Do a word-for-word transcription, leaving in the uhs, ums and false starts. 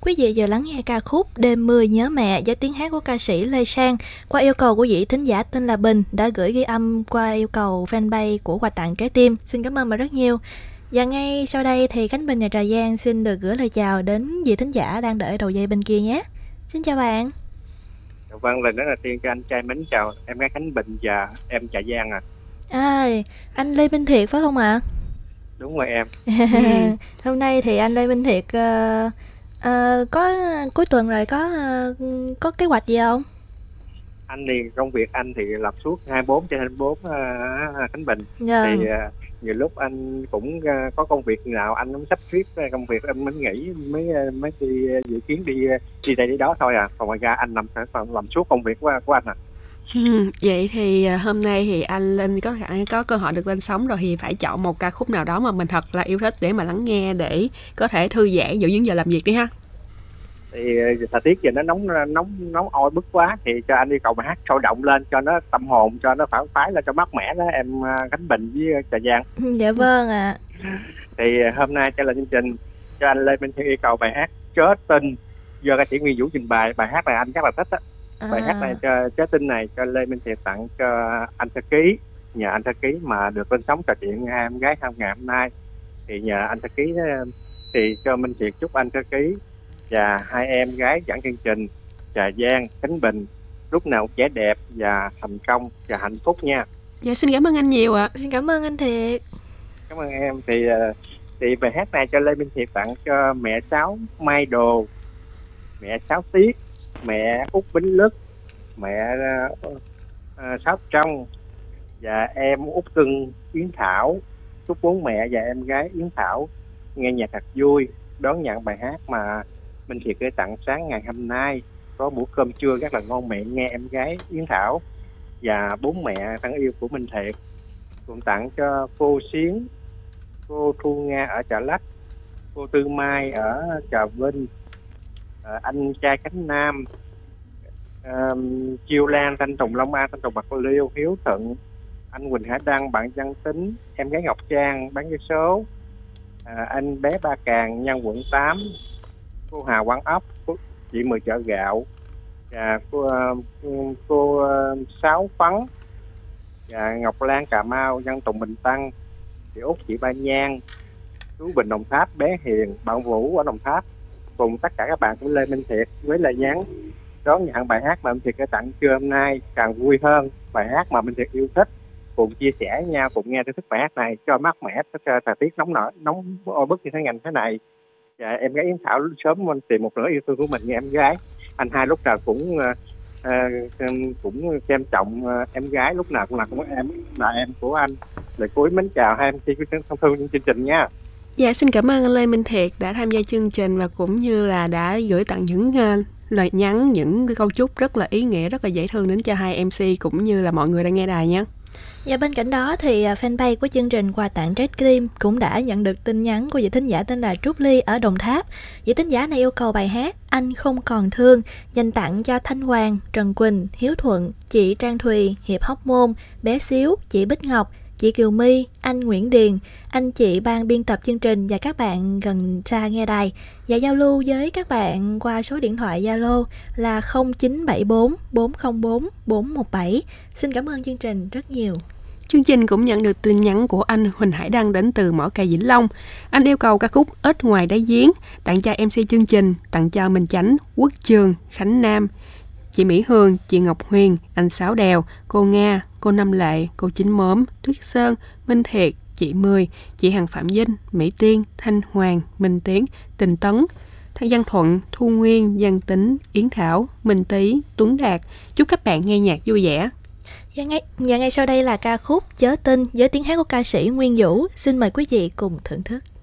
Quý vị vừa lắng nghe ca khúc Đêm mười nhớ mẹ với tiếng hát của ca sĩ Lê Sang qua yêu cầu của vị thính giả tên là Bình đã gửi ghi âm qua yêu cầu fanpage của Quà Tặng Trái Tim. Xin cảm ơn bà rất nhiều. Và ngay sau đây thì Khánh Bình và Trà Giang xin được gửi lời chào đến vị thính giả đang đợi đầu dây bên kia nhé. Xin chào bạn. Vâng, lần đó là tiên cho anh trai mến chào em gái Khánh Bình và em Trà Giang à. À, anh Lê Minh Thiệt phải không ạ? À? Đúng rồi em. Hôm nay thì anh Lê Minh Thiệt uh, uh, có cuối tuần rồi có uh, có kế hoạch gì không? Anh thì công việc anh thì làm suốt hai mươi bốn trên hai mươi bốn uh, Khánh Bình. Dạ. Thì uh, nhiều lúc anh cũng uh, có công việc nào anh cũng sắp xếp công việc anh mới nghỉ mới uh, mới đi uh, dự kiến đi uh, đi đây đi đó thôi à. Còn ngoài ra anh làm làm suốt công việc của, của anh à. Ừ, vậy thì hôm nay thì anh lên có có cơ hội được lên sóng rồi thì phải chọn một ca khúc nào đó mà mình thật là yêu thích để mà lắng nghe để có thể thư giãn giữa những giờ làm việc đi ha. Thì thời tiết giờ nó nóng nóng nóng oi bức quá thì cho anh đi cầu bài hát sôi động lên cho nó tâm hồn, cho nó phản phái lên, cho mát mẻ đó em Khánh Bình với Trà Giang. Dạ vâng ạ. À. Thì hôm nay cho là chương trình cho anh Lê Minh Thiện yêu cầu bài hát Chớ Tin do ca sĩ Nguyên Vũ trình bày. Bài hát này anh chắc là thích á. À. Bài hát này cho Chớ Tin này cho Lê Minh Thiện tặng cho anh Thư Ký, nhờ anh Thư Ký mà được lên sóng trò chuyện hai em gái trong ngày hôm nay. Thì nhờ anh Thư Ký thì cho Minh Thiện chúc anh Thư Ký và hai em gái dẫn chương trình Trà Giang, Khánh Bình lúc nào trẻ đẹp và thành công và hạnh phúc nha. Dạ xin cảm ơn anh nhiều ạ. À. Xin cảm ơn anh Thiệt. Cảm ơn em. Thì thì bài hát này cho Lê Minh Thiệt tặng cho mẹ Sáu Mai Đồ, mẹ Sáu Tiết, mẹ Út Bính Lức, mẹ uh, Sáu Trong và em Út Cưng Yến Thảo. Chúc bốn mẹ và em gái Yến Thảo nghe nhạc thật vui, đón nhận bài hát mà Minh Thiệt gửi tặng sáng ngày hôm nay. Có bữa cơm trưa rất là ngon miệng nghe em gái Yến Thảo và bốn mẹ thân yêu của Minh Thiệt. Cũng tặng cho cô Xuyến, cô Thu Nga ở Chợ Lách, cô Tư Mai ở Trà Vinh, à, anh trai Khánh Nam, à, Chiêu Lan, Thanh Tùng Long An, Thanh Tùng Bạc Liêu, Hiếu Thuận, anh Quỳnh Hải Đăng, bạn Văn Tính, em gái Ngọc Trang bán vé số, à, anh bé Ba Càng nhân quận tám, cô Hà Quang Ốc, cô chị Mười Chợ Gạo, và cô, cô, cô Sáu Phấn, và Ngọc Lan Cà Mau, Nhân Tùng Bình Tân, chị Út chị Ba Nhan, chú Bình Đồng Tháp, bé Hiền, bạn Vũ ở Đồng Tháp, cùng tất cả các bạn của Lê Minh Thiệt với lời nhắn đón nhận bài hát mà Minh Thiệt đã tặng trưa hôm nay càng vui hơn. Bài hát mà Minh Thiệt yêu thích, cùng chia sẻ nhau, cùng nghe thưởng thức bài hát này cho mát mẻ, cho thời tiết nóng nổi nóng oi bức như thế ngành thế này. Và em gái Yến Thảo sớm tìm một nửa yêu thương của mình như em gái. Anh hai lúc nào cũng uh, uh, cũng xem trọng uh, em gái, lúc nào cũng là cũng em là em của anh. Lời cuối mến chào hai em chi thông thương chương trình nha. Dạ xin cảm ơn anh Lê Minh Thiệt đã tham gia chương trình và cũng như là đã gửi tặng những uh, lời nhắn, những câu chúc rất là ý nghĩa, rất là dễ thương đến cho hai em xê cũng như là mọi người đang nghe đài nhé. Và bên cạnh đó thì fanpage của chương trình Quà Tặng Trái Tim cũng đã nhận được tin nhắn của vị thính giả tên là Trúc Ly ở Đồng Tháp. Vị thính giả này yêu cầu bài hát Anh Không Còn Thương dành tặng cho Thanh Hoàng, Trần Quỳnh, Hiếu Thuận, chị Trang Thùy, Hiệp Hóc Môn, bé Xíu, chị Bích Ngọc, chị Kiều My, anh Nguyễn Điền, anh chị ban biên tập chương trình và các bạn gần xa nghe đài. Và giao lưu với các bạn qua số điện thoại Zalo là không chín bảy bốn bốn không bốn bốn một bảy. Xin cảm ơn chương trình rất nhiều. Chương trình cũng nhận được tin nhắn của anh Huỳnh Hải Đăng đến từ Mỏ Cày Vĩnh Long. Anh yêu cầu ca khúc Ếch Ngoài Đáy Giếng tặng cho em xê chương trình, tặng cho Minh Chánh, Quốc Trường, Khánh Nam, chị Mỹ Hương, chị Ngọc Huyền, anh Sáu Đèo, cô Nga, cô Năm Lệ, cô Chính Mớm, Tuyết Sơn, Minh Thiệt, chị Mười, chị Hằng Phạm Vinh, Mỹ Tiên, Thanh Hoàng, Minh Tiến, Tình Tấn, Thanh Văn Thuận, Thu Nguyên, Văn Tính, Yến Thảo, Minh Tý, Tuấn Đạt. Chúc các bạn nghe nhạc vui vẻ. Và ngay, và ngay sau đây là ca khúc Chớ Tin với tiếng hát của ca sĩ Nguyên Vũ. Xin mời quý vị cùng thưởng thức.